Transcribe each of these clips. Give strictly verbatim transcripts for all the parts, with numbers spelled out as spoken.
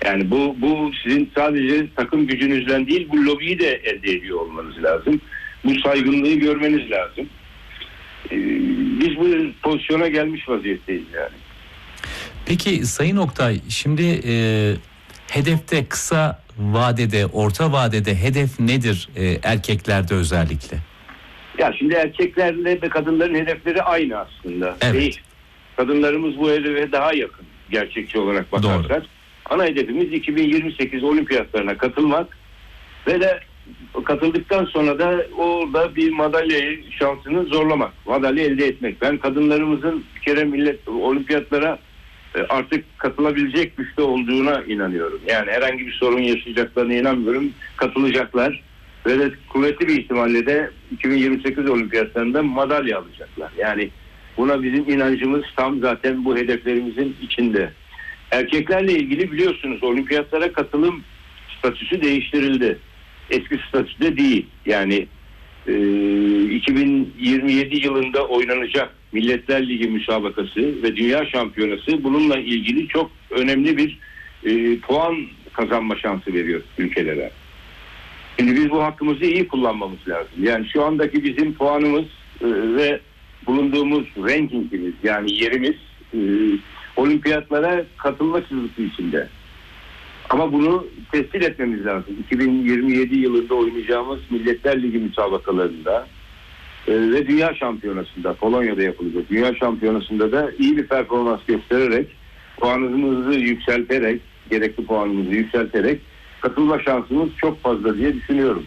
Yani bu bu sizin sadece takım gücünüzden değil, bu lobiyi de elde ediyor olmanız lazım. Bu saygınlığı görmeniz lazım. Ee, biz bu pozisyona gelmiş vaziyetteyiz yani. Peki Sayın Oktay, şimdi e, hedefte kısa vadede, orta vadede hedef nedir e, erkeklerde özellikle? Ya şimdi erkeklerle ve kadınların hedefleri aynı aslında. Evet. Değil. Kadınlarımız bu hedefe daha yakın gerçekçi olarak bakarsak. Doğru. Ana hedefimiz iki bin yirmi sekiz olimpiyatlarına katılmak ve de katıldıktan sonra da orada bir madalyayı şansını zorlamak, madalya elde etmek. Ben kadınlarımızın bir kere millet olimpiyatlara artık katılabilecek güçte olduğuna inanıyorum. Yani herhangi bir sorun yaşayacaklarına inanmıyorum. Katılacaklar ve de kuvvetli bir ihtimalle de iki bin yirmi sekiz olimpiyatlarında madalya alacaklar. Yani buna bizim inancımız tam, zaten bu hedeflerimizin içinde. Erkeklerle ilgili biliyorsunuz olimpiyatlara katılım statüsü değiştirildi. Eski statüde değil. Yani e, iki bin yirmi yedi yılında oynanacak Milletler Ligi müsabakası ve Dünya Şampiyonası bununla ilgili çok önemli bir e, puan kazanma şansı veriyor ülkelere. Şimdi biz bu hakkımızı iyi kullanmamız lazım. Yani şu andaki bizim puanımız e, ve bulunduğumuz rankingimiz, yani yerimiz e, olimpiyatlara katılma çizgisi içinde. Ama bunu tescil etmemiz lazım. iki bin yirmi yedi yılında oynayacağımız Milletler Ligi müsabakalarında e, ve Dünya Şampiyonası'nda, Polonya'da yapılacak Dünya Şampiyonası'nda da iyi bir performans göstererek, puanımızı yükselterek, gerekli puanımızı yükselterek katılma şansımız çok fazla diye düşünüyorum.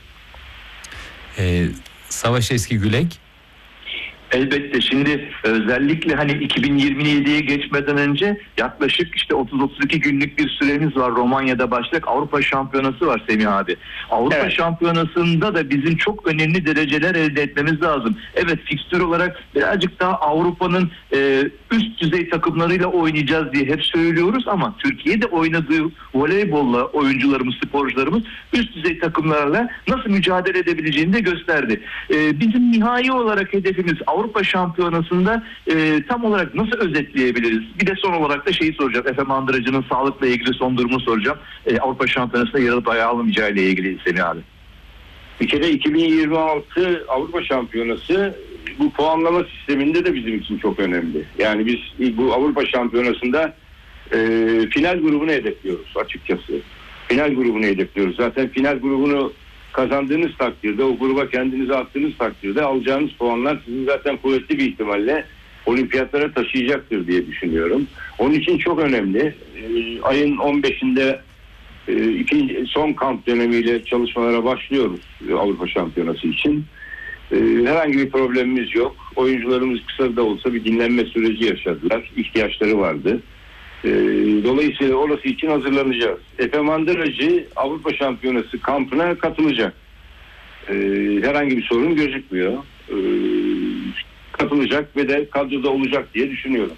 Ee, Savaş Eski Gülek. Elbette, şimdi özellikle hani iki bin yirmi yediye geçmeden önce yaklaşık işte otuz otuz iki günlük bir süremiz var. Romanya'da başlayacak Avrupa Şampiyonası var Semih abi. Avrupa evet. Şampiyonası'nda da bizim çok önemli dereceler elde etmemiz lazım. Evet, fikstür olarak birazcık daha Avrupa'nın e, üst düzey takımlarıyla oynayacağız diye hep söylüyoruz ama Türkiye'de oynadığı voleybolla oyuncularımız, sporcularımız üst düzey takımlarla nasıl mücadele edebileceğini de gösterdi. E, bizim nihai olarak hedefimiz Avrupa Şampiyonası'nda e, tam olarak nasıl özetleyebiliriz? Bir de son olarak da şeyi soracağım. Efe Mandıracı'nın sağlıkla ilgili son durumunu soracağım. E, Avrupa Şampiyonası'nda yer alıp ayağı alamayacağı ile ilgili Semih abi. Bir kere iki bin yirmi altı Avrupa Şampiyonası bu puanlama sisteminde de bizim için çok önemli. Yani biz bu Avrupa Şampiyonası'nda e, final grubunu hedefliyoruz açıkçası. Final grubunu hedefliyoruz. Zaten final grubunu kazandığınız takdirde, o gruba kendinizi attığınız takdirde alacağınız puanlar sizi zaten kuvvetli bir ihtimalle olimpiyatlara taşıyacaktır diye düşünüyorum. Onun için çok önemli. E, ayın on beşinde e, ikinci, son kamp dönemiyle çalışmalara başlıyoruz Avrupa Şampiyonası için. E, herhangi bir problemimiz yok. Oyuncularımız kısa da olsa bir dinlenme süreci yaşadılar. İhtiyaçları vardı. E, dolayısıyla orası için hazırlanacağız. Efe Mandıracı Avrupa Şampiyonası kampına katılacak. E, herhangi bir sorun gözükmüyor. E, katılacak ve de kadroda olacak diye düşünüyorum.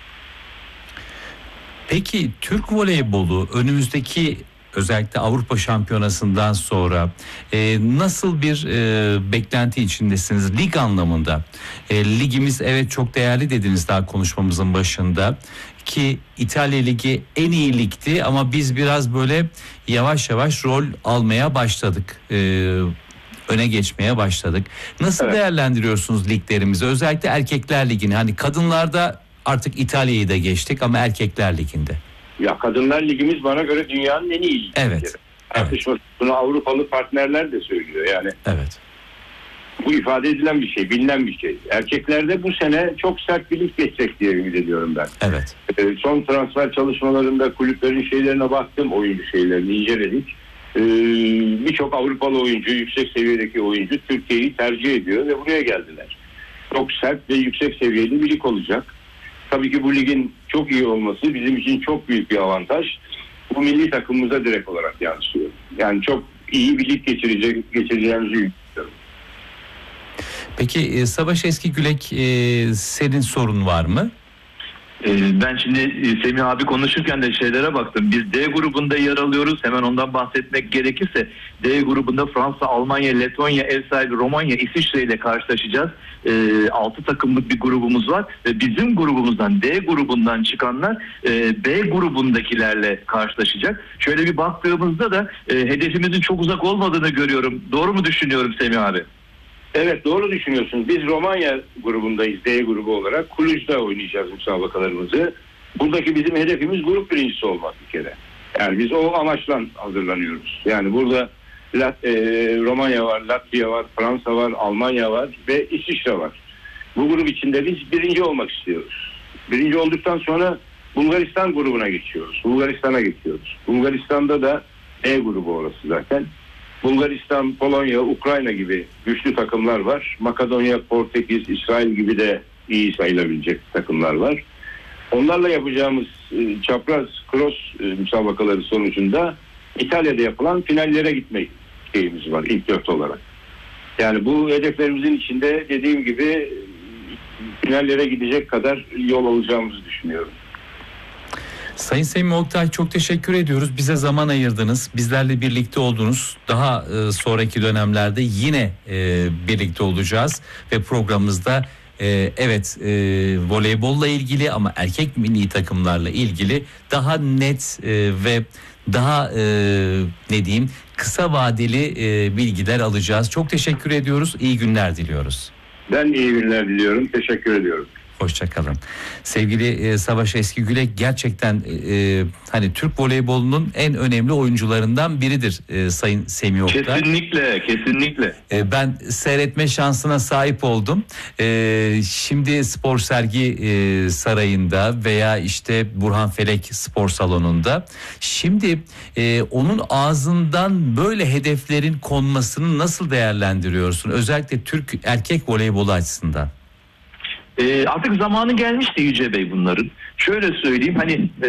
Peki Türk voleybolu önümüzdeki özellikle Avrupa Şampiyonası'ndan sonra e, nasıl bir e, beklenti içindesiniz lig anlamında? E, ligimiz evet çok değerli dediniz daha konuşmamızın başında ki İtalya Ligi en iyi ligdi ama biz biraz böyle yavaş yavaş rol almaya başladık. E, öne geçmeye başladık. Nasıl evet. değerlendiriyorsunuz liglerimizi? Özellikle Erkekler Ligi'ni. Hani kadınlarda artık İtalya'yı da geçtik ama Erkekler Ligi'nde. Ya Kadınlar Ligimiz bana göre dünyanın en iyi ligi. Evet. evet. Bunu Avrupalı partnerler de söylüyor yani. Evet. Bu ifade edilen bir şey, bilinen bir şey. Erkeklerde bu sene çok sert bir lig geçecek diye ümit ediyorum ben. Evet. Ee, son transfer çalışmalarında kulüplerin şeylerine baktım, oyuncu şeylerini inceledik. Ee, Birçok Avrupalı oyuncu, yüksek seviyedeki oyuncu Türkiye'yi tercih ediyor ve buraya geldiler. Çok sert ve yüksek seviyeli bir lig olacak. Tabii ki bu ligin çok iyi olması bizim için çok büyük bir avantaj. Bu milli takımımıza direkt olarak yansıyor. Yani çok iyi bir lig geçirecek, geçireceğimizi düşünüyorum. Peki Savaş Eski Gülek, e, senin sorun var mı? Ben şimdi Semih abi konuşurken de şeylere baktım. Biz D grubunda yer alıyoruz. Hemen ondan bahsetmek gerekirse D grubunda Fransa, Almanya, Letonya, ev sahibi Romanya, İsviçre ile karşılaşacağız. altı takımlık bir grubumuz var. Ve bizim grubumuzdan, D grubundan çıkanlar B grubundakilerle karşılaşacak. Şöyle bir baktığımızda da hedefimizin çok uzak olmadığını görüyorum. Doğru mu düşünüyorum Semih abi? Evet, doğru düşünüyorsun. Biz Romanya grubundayız, D grubu olarak. Kulüc'de oynayacağız müsabakalarımızı. Buradaki bizim hedefimiz grup birincisi olmak bir kere. Yani biz o amaçla hazırlanıyoruz. Yani burada Lat, e, Romanya var, Latvia var, Fransa var, Almanya var ve İsviçre var. Bu grup içinde biz birinci olmak istiyoruz. Birinci olduktan sonra Bulgaristan grubuna geçiyoruz. Bulgaristan'a geçiyoruz. Bulgaristan'da da E grubu orası zaten. Bulgaristan, Polonya, Ukrayna gibi güçlü takımlar var. Makedonya, Portekiz, İsrail gibi de iyi sayılabilecek takımlar var. Onlarla yapacağımız e, çapraz cross e, müsabakaları sonucunda İtalya'da yapılan finallere gitme şeyimiz var ilk dört olarak. Yani bu hedeflerimizin içinde dediğim gibi finallere gidecek kadar yol alacağımızı düşünüyorum. Sayın Semih Oktay, çok teşekkür ediyoruz. Bize zaman ayırdınız. Bizlerle birlikte oldunuz. Daha e, sonraki dönemlerde yine e, birlikte olacağız. Ve programımızda e, evet e, voleybolla ilgili ama erkek milli takımlarla ilgili daha net e, ve daha e, ne diyeyim kısa vadeli e, bilgiler alacağız. Çok teşekkür ediyoruz. İyi günler diliyoruz. Ben iyi günler diliyorum. Teşekkür ediyorum. Hoşçakalın. Sevgili e, Savaş Eskigülek gerçekten e, hani Türk voleybolunun en önemli oyuncularından biridir e, Sayın Semih Oktay. Kesinlikle, kesinlikle. E, ben seyretme şansına sahip oldum. E, şimdi Spor Sergi e, Sarayı'nda veya işte Burhanfelek Spor Salonu'nda. Şimdi e, onun ağzından böyle hedeflerin konmasını nasıl değerlendiriyorsun? Özellikle Türk erkek voleybolu açısından. E, artık zamanı gelmişti Yüce Bey bunların. Şöyle söyleyeyim, hani e,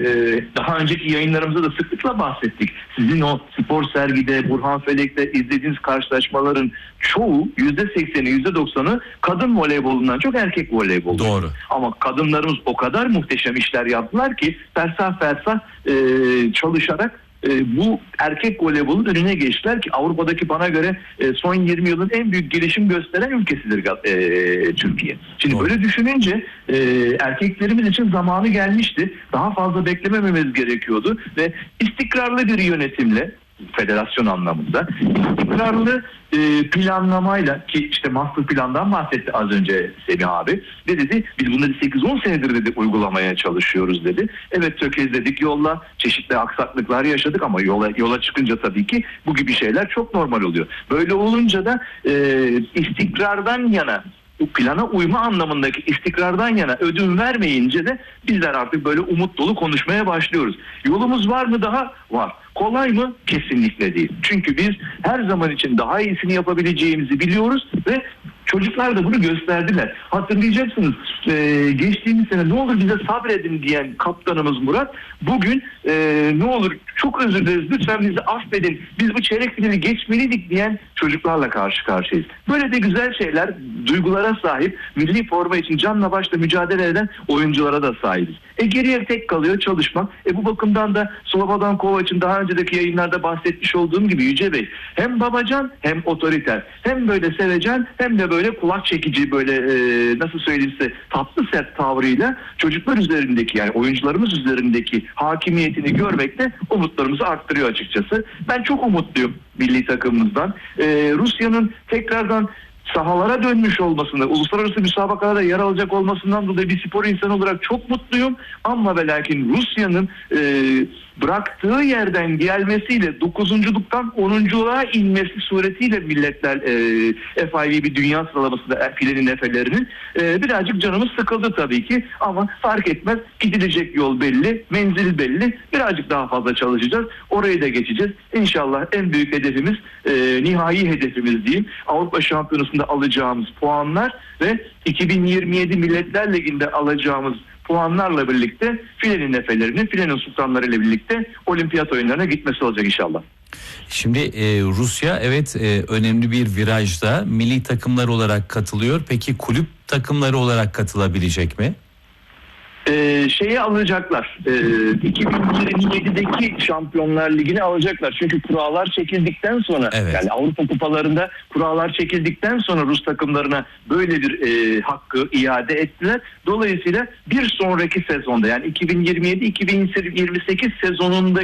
daha önceki yayınlarımızda da sıklıkla bahsettik. Sizin o Spor Sergi'de, Burhanfelek'te izlediğiniz karşılaşmaların çoğu, yüzde sekseni, yüzde doksanı kadın voleybolundan çok erkek voleybolu. Doğru. Ama kadınlarımız o kadar muhteşem işler yaptılar ki fersah fersah e, çalışarak E, bu erkek voleybolun önüne geçtiler ki Avrupa'daki bana göre e, son yirmi yılın en büyük gelişim gösteren ülkesidir e, Türkiye. Şimdi Doğru. Böyle düşününce e, erkeklerimiz için zamanı gelmişti. Daha fazla beklemememiz gerekiyordu ve istikrarlı bir yönetimle, federasyon anlamında istikrarlı e, planlamayla, ki işte master plandan bahsetti az önce Semih abi, ve dedi biz bunları sekiz on senedir dedi uygulamaya çalışıyoruz dedi. Evet, tökezledik yolla, çeşitli aksaklıklar yaşadık ama yola yola çıkınca tabii ki bu gibi şeyler çok normal oluyor. Böyle olunca da e, istikrardan yana, bu plana uyma anlamındaki istikrardan yana ödün vermeyince de bizler artık böyle umut dolu konuşmaya başlıyoruz. Yolumuz var mı daha? Var. Kolay mı? Kesinlikle değil. Çünkü biz her zaman için daha iyisini yapabileceğimizi biliyoruz ve çocuklar da bunu gösterdiler. Hatırlayacaksınız, e, geçtiğimiz sene ne olur bize sabredin diyen kaptanımız Murat, bugün e, ne olur çok özür dileriz, lütfen bizi affedin, biz bu çeyrek finali geçmeliydik diyen çocuklarla karşı karşıyayız. Böyle de güzel şeyler, duygulara sahip, milli forma için canla başla mücadele eden oyunculara da sahibiz. E geriye tek kalıyor çalışmak. E bu bakımdan da Slobodan Kovac'ın daha önceki yayınlarda bahsetmiş olduğum gibi Yüce Bey hem babacan hem otoriter, hem böyle sevecen hem de böyle kulak çekici, böyle e, nasıl söyleyeyim size, tatlı sert tavrıyla çocuklar üzerindeki, yani oyuncularımız üzerindeki hakimiyetini görmekte umutlarımızı arttırıyor açıkçası. Ben çok umutluyum milli takımımızdan. E, Rusya'nın tekrardan sahalara dönmüş olmasını, uluslararası müsabakalarda yer alacak olmasından dolayı bir spor insanı olarak çok mutluyum. Ama ve lakin Rusya'nın e, bıraktığı yerden gelmesiyle dokuzunculuktan onunculuğa inmesi suretiyle milletler e, F I V B dünya sıralamasında filenin efelerinin e, birazcık canımız sıkıldı tabii ki, ama fark etmez, gidilecek yol belli, menzil belli, birazcık daha fazla çalışacağız, orayı da geçeceğiz. İnşallah en büyük hedefimiz, e, nihai hedefimiz diyeyim, Avrupa Şampiyonası'nda alacağımız puanlar ve iki bin yirmi yedi Milletler Ligi'nde alacağımız puanlarla birlikte filenin efelerinin, filenin sultanları ile birlikte olimpiyat oyunlarına gitmesi olacak inşallah. Şimdi e, Rusya evet e, önemli bir virajda milli takımlar olarak katılıyor. Peki kulüp takımları olarak katılabilecek mi? Ee, şeyi alacaklar. Ee, iki bin yirmi yedideki Şampiyonlar Ligi'ni alacaklar. Çünkü kurallar çekildikten sonra Evet. yani Avrupa kupalarında kurallar çekildikten sonra Rus takımlarına böyle bir e, hakkı iade ettiler. Dolayısıyla bir sonraki sezonda yani iki bin yirmi yedi iki bin yirmi sekiz sezonunda